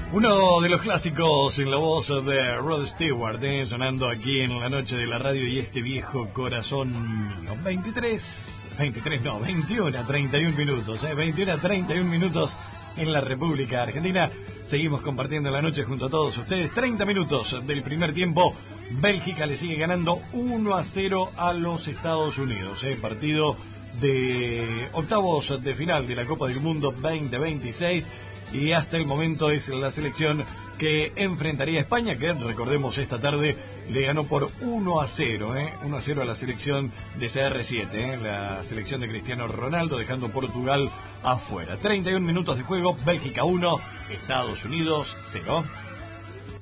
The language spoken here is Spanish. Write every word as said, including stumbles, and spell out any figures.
Uno de los clásicos en la voz de Rod Stewart, eh, sonando aquí en la noche de la radio y este viejo corazón mío. veintitrés, veintitrés no, veintiuno a treinta y uno minutos, eh, veintiuno a treinta y uno minutos en la República Argentina. Seguimos compartiendo la noche junto a todos ustedes. treinta minutos del primer tiempo. Bélgica le sigue ganando uno a cero a los Estados Unidos. Eh, partido de octavos de final de la Copa del Mundo veinte veintiséis. Y hasta el momento es la selección que enfrentaría a España, que recordemos esta tarde le ganó por uno a cero, ¿eh? uno a cero a la selección de C R siete, ¿eh? la selección de Cristiano Ronaldo, dejando Portugal afuera. treinta y uno minutos de juego, Bélgica uno, Estados Unidos cero.